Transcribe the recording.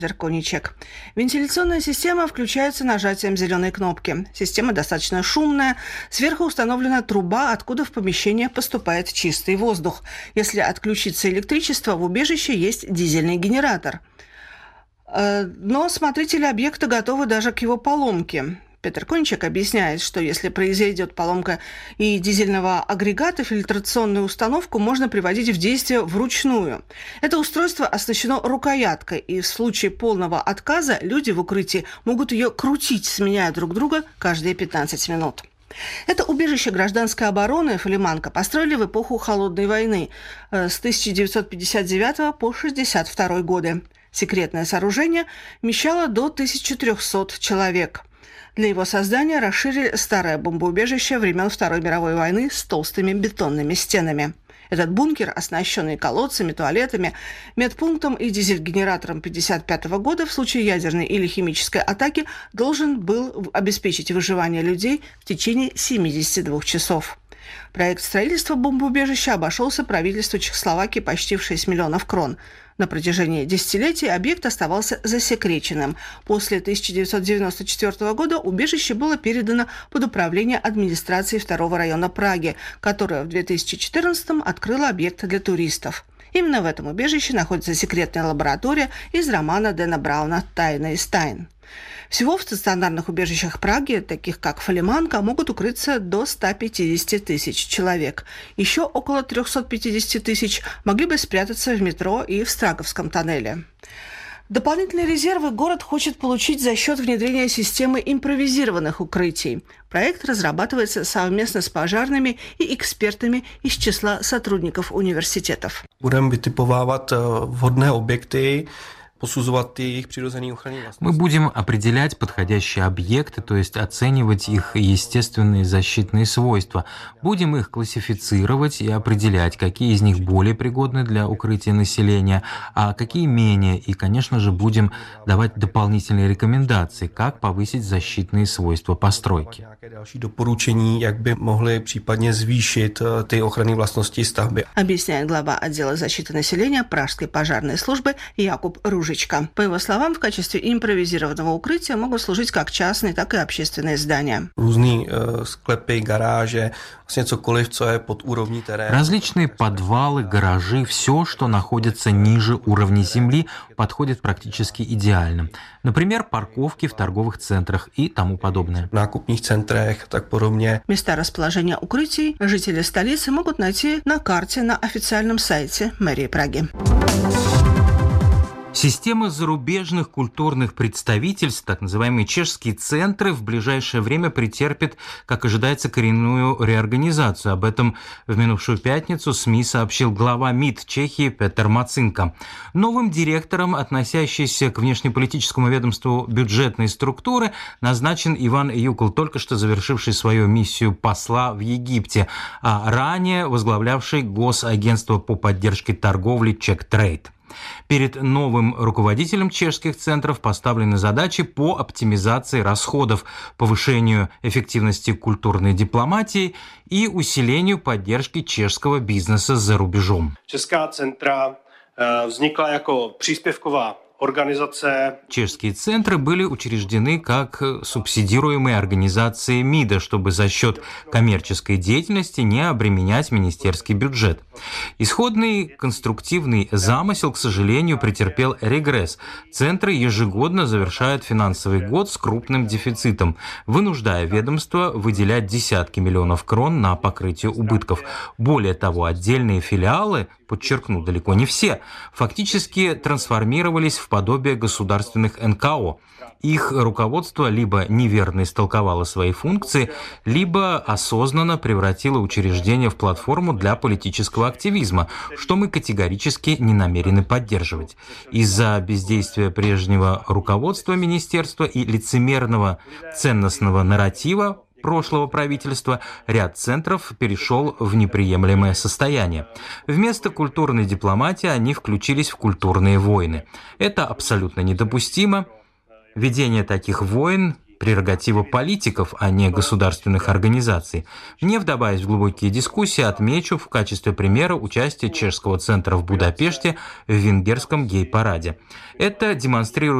Коничек. Вентиляционная система включается нажатием зеленой кнопки. Система достаточно шумная. Сверху установлена труба, откуда в помещение поступает чистый воздух. Если отключится электричество, в убежище есть дизельный генератор. Но смотрители объекта готовы даже к его поломке. Петр Коничек объясняет, что если произойдет поломка и дизельного агрегата, фильтрационную установку можно приводить в действие вручную. Это устройство оснащено рукояткой, и в случае полного отказа люди в укрытии могут ее крутить, сменяя друг друга каждые 15 минут. Это убежище гражданской обороны «Фалиманка» построили в эпоху Холодной войны с 1959 по 1962 годы. Секретное сооружение вмещало до 1300 человек. Для его создания расширили старое бомбоубежище времен Второй мировой войны с толстыми бетонными стенами. Этот бункер, оснащенный колодцами, туалетами, медпунктом и дизель-генератором 1955 года в случае ядерной или химической атаки, должен был обеспечить выживание людей в течение 72 часов. Проект строительства бомбоубежища обошелся правительству Чехословакии почти в 6 миллионов крон. На протяжении десятилетий объект оставался засекреченным. После 1994 года убежище было передано под управление администрации второго района Праги, которая в 2014 открыла объект для туристов. Именно в этом убежище находится секретная лаборатория из романа Дэна Брауна «Тайна из тайн». Всего в стационарных убежищах Праги, таких как Фалиманка, могут укрыться до 150 тысяч человек. Еще около 350 тысяч могли бы спрятаться в метро и в Страговском тоннеле. Дополнительные резервы город хочет получить за счет внедрения системы импровизированных укрытий. Проект разрабатывается совместно с пожарными и экспертами из числа сотрудников университетов. Будем vytipovávat vhodné objekty. Мы будем определять подходящие объекты, то есть оценивать их естественные защитные свойства. Будем их классифицировать и определять, какие из них более пригодны для укрытия населения, а какие менее. И, конечно же, будем давать дополнительные рекомендации, как повысить защитные свойства постройки. Объясняет глава отдела защиты населения Пражской пожарной службы Якуб Ружичка. По его словам, в качестве импровизированного укрытия могут служить как частные, так и общественные здания. Различные подвалы, гаражи, все, что находится ниже уровня земли, подходит практически идеально. Например, парковки в торговых центрах и тому подобное. Места расположения укрытий жители столицы могут найти на карте на официальном сайте мэрии Праги. Система зарубежных культурных представительств, так называемые чешские центры, в ближайшее время претерпит, как ожидается, коренную реорганизацию. Об этом в минувшую пятницу СМИ сообщил глава МИД Чехии Петр Мацинка. Новым директором, относящийся к внешнеполитическому ведомству бюджетной структуры, назначен Иван Юкл, только что завершивший свою миссию посла в Египте, а ранее возглавлявший Госагентство по поддержке торговли CzechTrade. Перед новым руководителем чешских центров поставлены задачи по оптимизации расходов, повышению эффективности культурной дипломатии и усилению поддержки чешского бизнеса за рубежом. Česká centra vznikla jako příspěvková организация. Чешские центры были учреждены как субсидируемые организации МИДа, чтобы за счет коммерческой деятельности не обременять министерский бюджет. Исходный конструктивный замысел, к сожалению, претерпел регресс. Центры ежегодно завершают финансовый год с крупным дефицитом, вынуждая ведомство выделять десятки миллионов крон на покрытие убытков. Более того, отдельные филиалы, подчеркну, далеко не все, фактически трансформировались в подобие государственных НКО. Их руководство либо неверно истолковало свои функции, либо осознанно превратило учреждение в платформу для политического активизма, что мы категорически не намерены поддерживать. Из-за бездействия прежнего руководства министерства и лицемерного ценностного нарратива прошлого правительства ряд центров перешел в неприемлемое состояние. Вместо культурной дипломатии они включились в культурные войны. Это абсолютно недопустимо. Ведение таких войн прерогатива политиков, а не государственных организаций. Не вдаваясь в глубокие дискуссии, отмечу в качестве примера участие чешского центра в Будапеште в венгерском гей-параде. Это демонстрирует